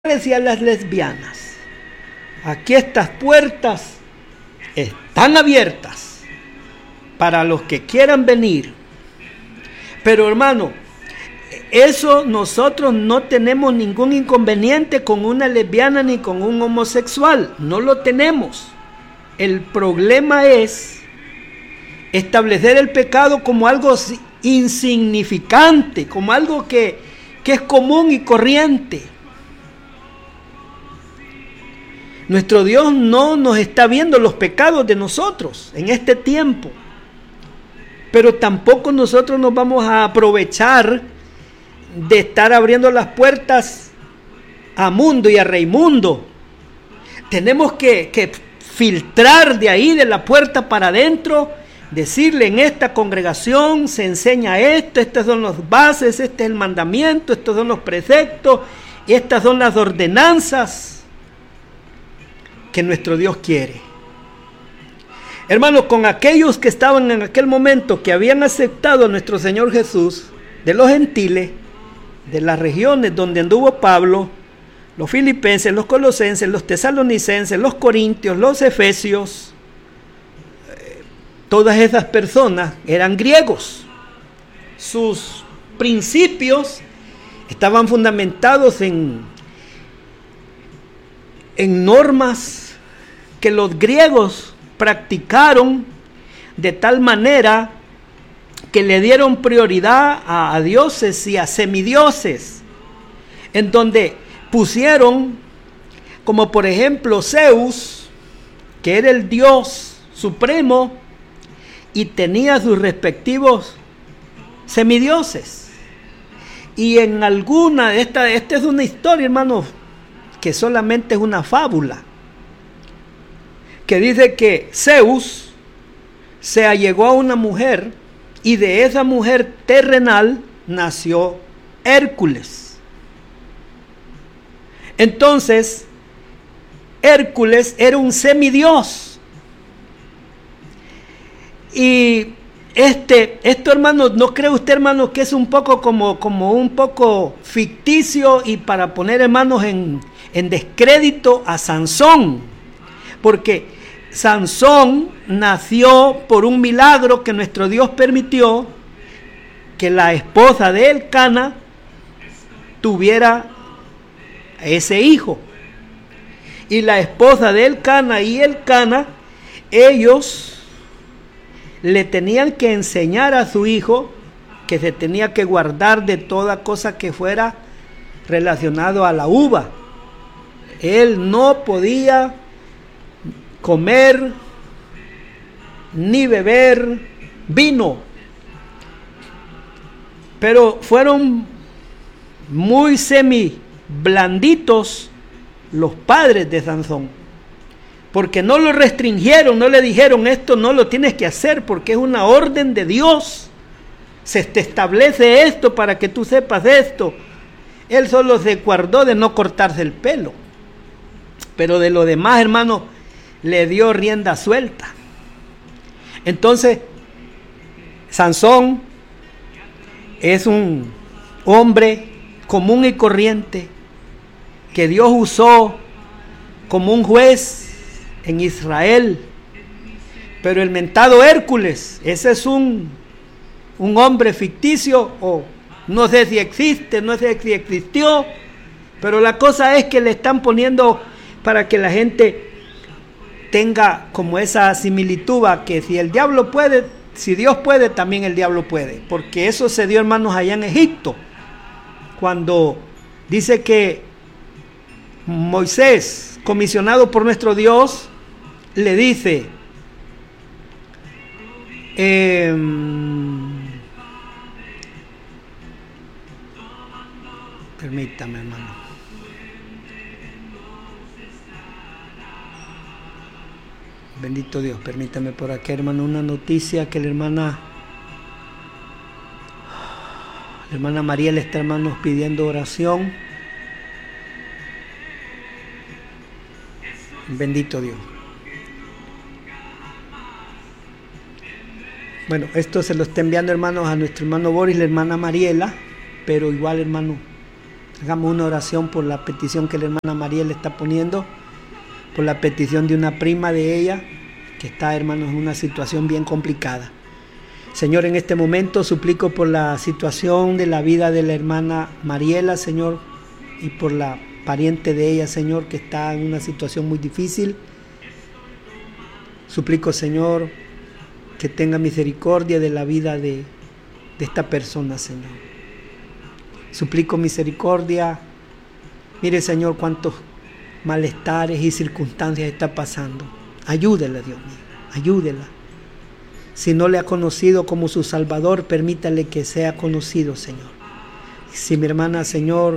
y a las lesbianas. Aquí estas puertas están abiertas para los que quieran venir. Pero hermano, eso nosotros no tenemos ningún inconveniente con una lesbiana ni con un homosexual. No lo tenemos. El problema es establecer el pecado como algo insignificante, como algo que es común y corriente. Nuestro Dios no nos está viendo los pecados de nosotros en este tiempo, pero tampoco nosotros nos vamos a aprovechar de estar abriendo las puertas a mundo y a Raimundo. Tenemos que filtrar de ahí, de la puerta para adentro, decirle: en esta congregación se enseña esto, estas son las bases, este es el mandamiento, estos son los preceptos, estas son las ordenanzas que nuestro Dios quiere. Hermanos, con aquellos que estaban en aquel momento, que habían aceptado a nuestro Señor Jesús, de los gentiles, de las regiones donde anduvo Pablo, los filipenses, los colosenses, los tesalonicenses, los corintios, los efesios, todas esas personas eran griegos. Sus principios estaban fundamentados en normas que los griegos practicaron de tal manera que le dieron prioridad a dioses y a semidioses, en donde pusieron, como por ejemplo Zeus, que era el dios supremo y tenía sus respectivos semidioses. Y en alguna, esta es una historia, hermanos, que solamente es una fábula, que dice que Zeus se allegó a una mujer y de esa mujer terrenal nació Hércules. Entonces, Hércules era un semidios. Y esto, hermano, ¿no cree usted, hermano, que es un poco como un poco ficticio y para poner, hermanos, en descrédito a Sansón? Porque Sansón nació por un milagro que nuestro Dios permitió, que la esposa de Elcana tuviera ese hijo. Y la esposa de Elcana y Elcana, ellos le tenían que enseñar a su hijo que se tenía que guardar de toda cosa que fuera relacionado a la uva. Él no podía comer ni beber vino. Pero fueron muy blanditos los padres de Sansón, porque no lo restringieron, no le dijeron: esto no lo tienes que hacer porque es una orden de Dios, se te establece esto para que tú sepas esto. Él solo se guardó de no cortarse el pelo, pero de lo demás, hermano, le dio rienda suelta. Entonces, Sansón es un hombre común y corriente que Dios usó como un juez en Israel. Pero el mentado Hércules, ese es un hombre ficticio, o no sé si existe, no sé si existió, pero la cosa es que le están poniendo para que la gente tenga como esa similitud a que si el diablo puede, si Dios puede, también el diablo puede. Porque eso se dio, hermanos, allá en Egipto, cuando dice que Moisés, comisionado por nuestro Dios, le dice: permítame, hermano. Bendito Dios, permítame por aquí, hermano, una noticia que la hermana María le está, hermanos, pidiendo oración. Bendito Dios. Bueno, esto se lo está enviando, hermanos, a nuestro hermano Boris, la hermana Mariela, pero igual, hermano, Hagamos una oración por la petición que la hermana María le está poniendo, por la petición de una prima de ella, que está, hermanos, en una situación bien complicada. Señor, en este momento suplico por la situación de la vida de la hermana Mariela, Señor, y por la pariente de ella, Señor, que está en una situación muy difícil. Suplico, Señor, que tenga misericordia de la vida de esta persona, Señor. Suplico misericordia. Mire, Señor, cuántos malestares y circunstancias está pasando. Ayúdela, Dios mío, ayúdela. Si no le ha conocido como su Salvador, permítale que sea conocido, Señor. Si mi hermana, Señor,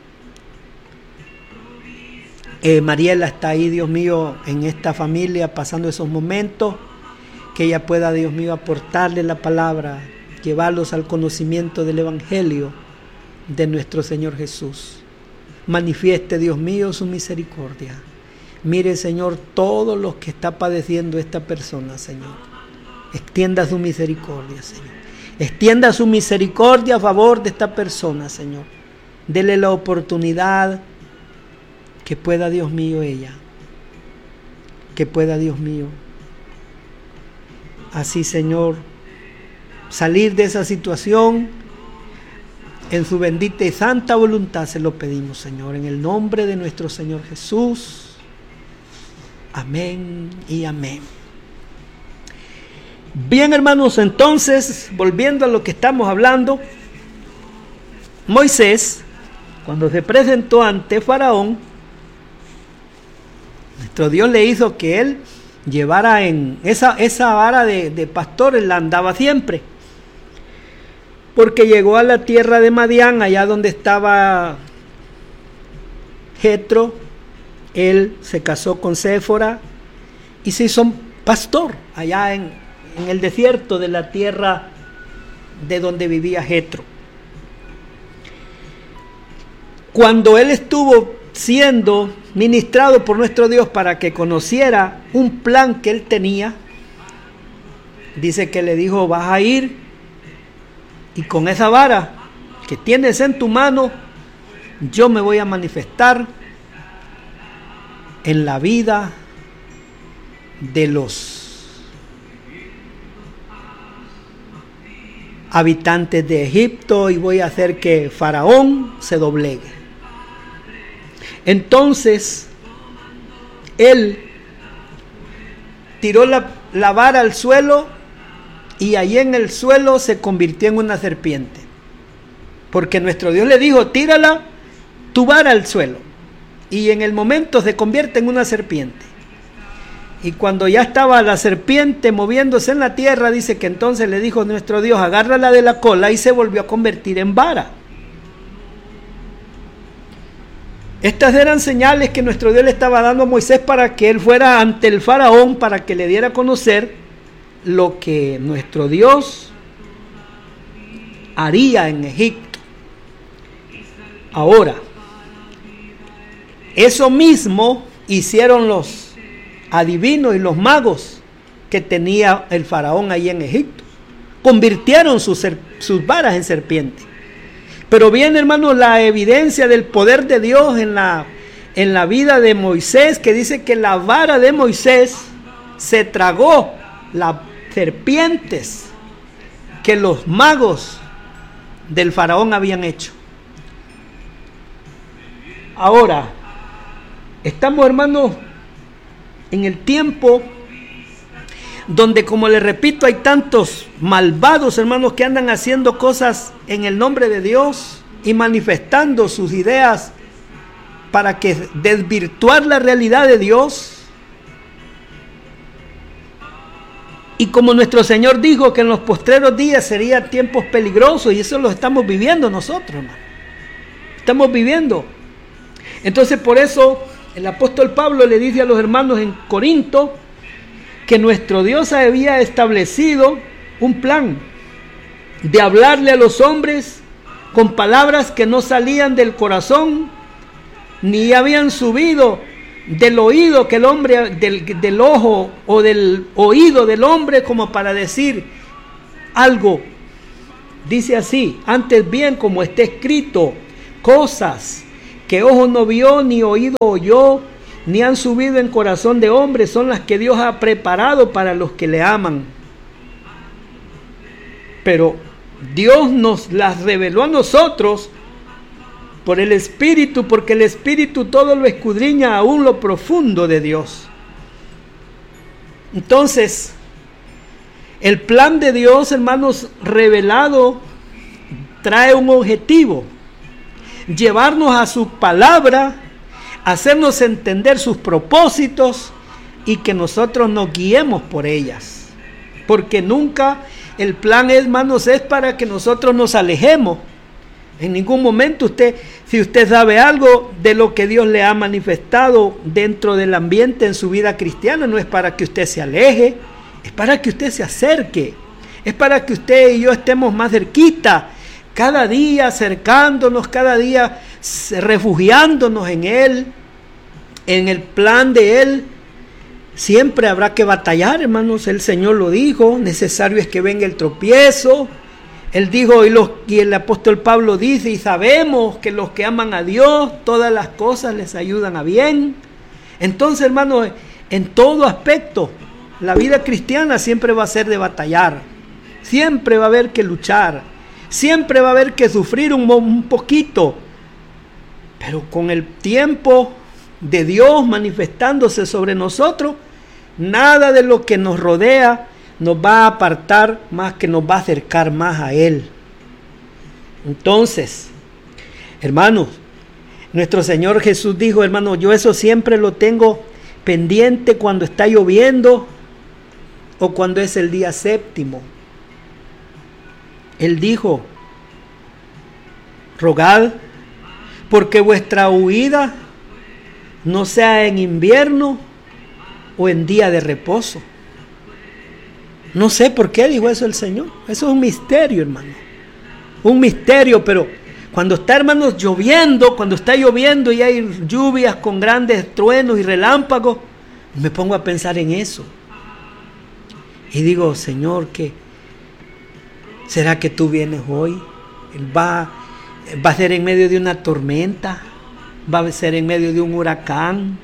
Mariela está ahí, Dios mío, en esta familia, pasando esos momentos, que ella pueda, Dios mío, aportarle la palabra, llevarlos al conocimiento del Evangelio de nuestro Señor Jesús. Manifieste, Dios mío, su misericordia. Mire, Señor, todos los que está padeciendo esta persona, Señor. Extienda su misericordia, Señor. Extienda su misericordia a favor de esta persona, Señor. Dele la oportunidad que pueda, Dios mío, ella. Que pueda, Dios mío, así, Señor, salir de esa situación. En su bendita y santa voluntad se lo pedimos, Señor, en el nombre de nuestro Señor Jesús. Amén y amén. Bien, hermanos, entonces, volviendo a lo que estamos hablando, Moisés, cuando se presentó ante Faraón, nuestro Dios le hizo que él llevara en esa vara de pastor, él la andaba siempre. Porque llegó a la tierra de Madián, allá donde estaba Jetro. Él se casó con Séfora y se hizo pastor allá en el desierto de la tierra de donde vivía Jetro. Cuando él estuvo siendo ministrado por nuestro Dios para que conociera un plan que él tenía, dice que le dijo: vas a ir y con esa vara que tienes en tu mano, yo me voy a manifestar en la vida de los habitantes de Egipto y voy a hacer que Faraón se doblegue. Entonces, él tiró la vara al suelo y allí en el suelo se convirtió en una serpiente. Porque nuestro Dios le dijo: tírala tu vara al suelo. Y en el momento se convierte en una serpiente. Y cuando ya estaba la serpiente moviéndose en la tierra, dice que entonces le dijo nuestro Dios: agárrala de la cola, y se volvió a convertir en vara. Estas eran señales que nuestro Dios le estaba dando a Moisés para que él fuera ante el faraón, para que le diera a conocer lo que nuestro Dios haría en Egipto. Ahora, eso mismo hicieron los adivinos y los magos que tenía el faraón ahí en Egipto. Convirtieron sus varas en serpientes. Pero bien, hermanos, la evidencia del poder de Dios en la vida de Moisés, que dice que la vara de Moisés se tragó las serpientes que los magos del faraón habían hecho. Ahora, estamos, hermanos, en el tiempo donde, como les repito, hay tantos malvados, hermanos, que andan haciendo cosas en el nombre de Dios y manifestando sus ideas para que desvirtuar la realidad de Dios. Y como nuestro Señor dijo que en los postreros días serían tiempos peligrosos, y eso lo estamos viviendo nosotros, hermano. Estamos viviendo. Entonces, por eso el apóstol Pablo le dice a los hermanos en Corinto que nuestro Dios había establecido un plan de hablarle a los hombres con palabras que no salían del corazón, ni habían subido del oído que el hombre, del ojo o del oído del hombre, como para decir algo. Dice así: antes bien, como está escrito, cosas que ojo no vio, ni oído oyó, ni han subido en corazón de hombre, son las que Dios ha preparado para los que le aman. Pero Dios nos las reveló a nosotros por el Espíritu, porque el Espíritu todo lo escudriña, aún lo profundo de Dios. Entonces, el plan de Dios, hermanos, revelado, trae un objetivo: llevarnos a su palabra, hacernos entender sus propósitos y que nosotros nos guiemos por ellas. Porque nunca el plan, hermanos, es para que nosotros nos alejemos. En ningún momento si usted sabe algo de lo que Dios le ha manifestado dentro del ambiente en su vida cristiana, no es para que usted se aleje, es para que usted se acerque, es para que usted y yo estemos más cerquita, cada día acercándonos, cada día refugiándonos en Él, en el plan de Él. Siempre habrá que batallar, hermanos, el Señor lo dijo, necesario es que venga el tropiezo. Él dijo, y el apóstol Pablo dice, y sabemos que los que aman a Dios, todas las cosas les ayudan a bien. Entonces, hermanos, en todo aspecto, la vida cristiana siempre va a ser de batallar, siempre va a haber que luchar, siempre va a haber que sufrir un poquito, pero con el tiempo de Dios manifestándose sobre nosotros, nada de lo que nos rodea nos va a apartar, más que nos va a acercar más a Él. Entonces, hermanos, nuestro Señor Jesús dijo, hermanos, yo eso siempre lo tengo pendiente cuando está lloviendo o cuando es el día séptimo. Él dijo, rogad porque vuestra huida no sea en invierno o en día de reposo. No sé por qué dijo eso el Señor. Eso es un misterio, hermano. Un misterio, pero cuando está, hermanos, lloviendo, cuando está lloviendo y hay lluvias con grandes truenos y relámpagos, me pongo a pensar en eso. Y digo, Señor, ¿qué será que tú vienes hoy? Va a ser en medio de una tormenta, va a ser en medio de un huracán,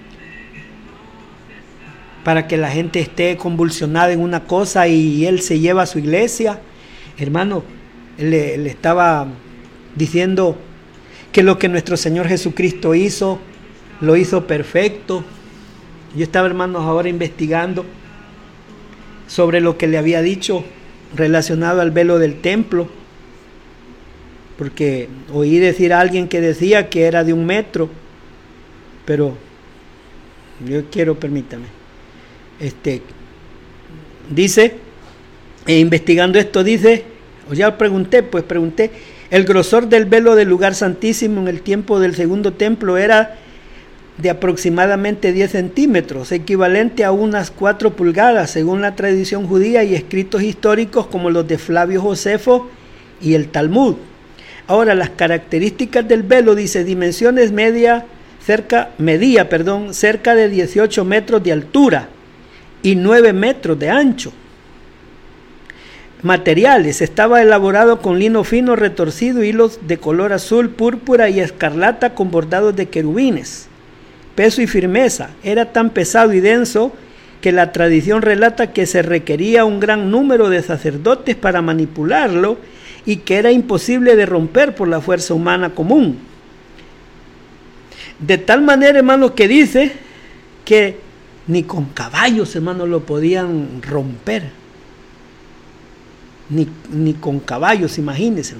para que la gente esté convulsionada en una cosa y Él se lleva a su iglesia. Hermano, le estaba diciendo que lo que nuestro Señor Jesucristo hizo, lo hizo perfecto. Yo estaba, hermanos, ahora investigando sobre lo que le había dicho relacionado al velo del templo, porque oí decir a alguien que decía que era de 1 metro, pero yo quiero, permítame. Dice, investigando esto, dice, o ya pregunté, el grosor del velo del lugar santísimo en el tiempo del segundo templo era de aproximadamente 10 centímetros, equivalente a unas 4 pulgadas, según la tradición judía y escritos históricos como los de Flavio Josefo y el Talmud. Ahora, las características del velo, dice, dimensiones medía cerca de 18 metros de altura y 9 metros de ancho. Materiales: estaba elaborado con lino fino retorcido, hilos de color azul, púrpura y escarlata con bordados de querubines. Peso y firmeza: era tan pesado y denso que la tradición relata que se requería un gran número de sacerdotes para manipularlo y que era imposible de romper por la fuerza humana común. De tal manera, hermanos, que dice que ni con caballos, hermanos, lo podían romper. Ni con caballos, imagínense,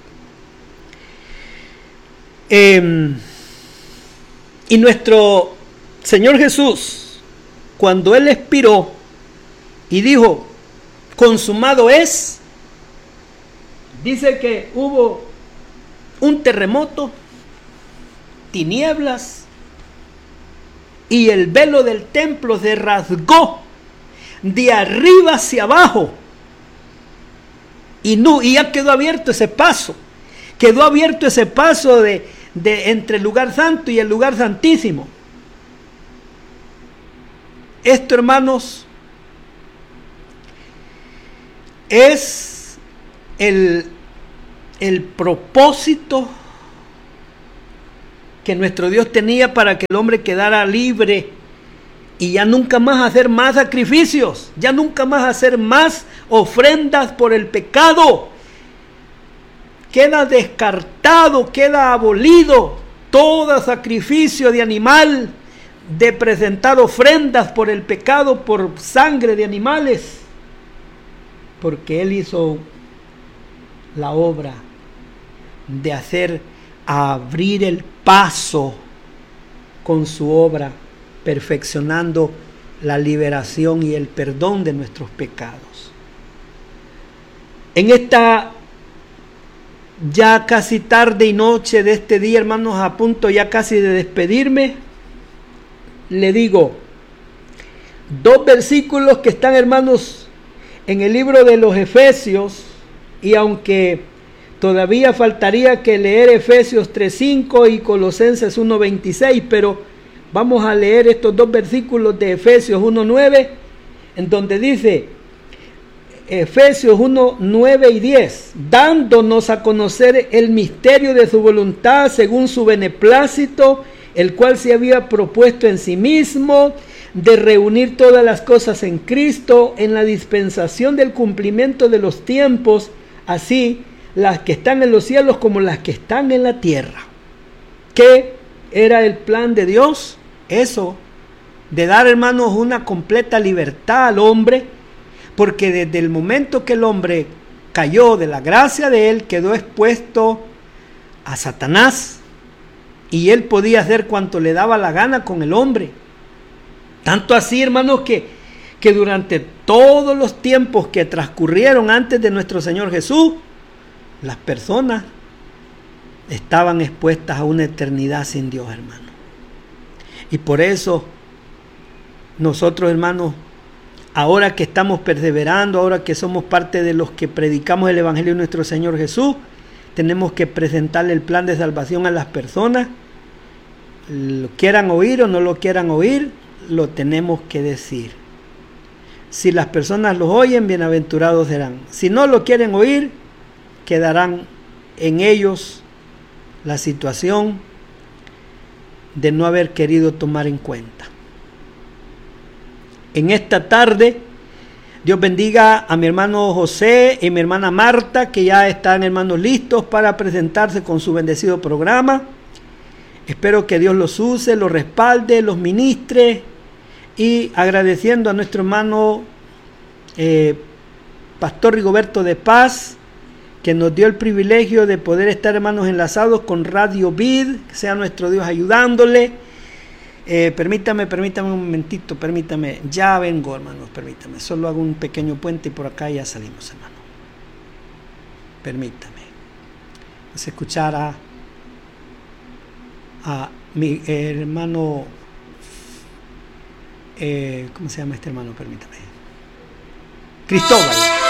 hermano. Y nuestro Señor Jesús, cuando Él expiró y dijo, consumado es, dice que hubo un terremoto, tinieblas, y el velo del templo se rasgó de arriba hacia abajo, y ya quedó abierto ese paso, de entre el lugar santo y el lugar santísimo. Esto, hermanos, es el propósito que nuestro Dios tenía para que el hombre quedara libre y ya nunca más hacer más sacrificios, ya nunca más hacer más ofrendas por el pecado. Queda descartado, queda abolido todo sacrificio de animal, de presentar ofrendas por el pecado, por sangre de animales, porque Él hizo la obra de abrir el paso con su obra, perfeccionando la liberación y el perdón de nuestros pecados. En esta ya casi tarde y noche de este día, hermanos, a punto ya casi de despedirme, le digo 2 versículos que están, hermanos, en el libro de los Efesios, y aunque todavía faltaría que leer Efesios 3:5 y Colosenses 1:26, pero vamos a leer estos 2 versículos de Efesios 1:9, en donde dice, Efesios 1:9 y 10, dándonos a conocer el misterio de su voluntad según su beneplácito, el cual se había propuesto en sí mismo, de reunir todas las cosas en Cristo, en la dispensación del cumplimiento de los tiempos, así las que están en los cielos como las que están en la tierra. ¿Qué era el plan de Dios? Eso, de dar, hermanos, una completa libertad al hombre, porque desde el momento que el hombre cayó de la gracia de Él, quedó expuesto a Satanás, y él podía hacer cuanto le daba la gana con el hombre. Tanto así, hermanos, que durante todos los tiempos que transcurrieron antes de nuestro Señor Jesús, las personas estaban expuestas a una eternidad sin Dios, hermano. Y por eso nosotros, hermanos, ahora que estamos perseverando, ahora que somos parte de los que predicamos el Evangelio de nuestro Señor Jesús, tenemos que presentarle el plan de salvación a las personas. Lo quieran oír o no lo quieran oír, lo tenemos que decir. Si las personas lo oyen, bienaventurados serán. Si no lo quieren oír, quedarán en ellos la situación de no haber querido tomar en cuenta. En esta tarde, Dios bendiga a mi hermano José y mi hermana Marta, que ya están, hermanos, listos para presentarse con su bendecido programa. Espero que Dios los use, los respalde, los ministre, y agradeciendo a nuestro hermano Pastor Rigoberto de Paz, que nos dio el privilegio de poder estar, hermanos, enlazados con Radio Vid, que sea nuestro Dios ayudándole. Permítame un momentito, permítame, ya vengo, hermanos, permítame, solo hago un pequeño puente y por acá ya salimos, hermano. Permítame. Vamos a escuchar a mi hermano, ¿cómo se llama este hermano? Permítame. Cristóbal.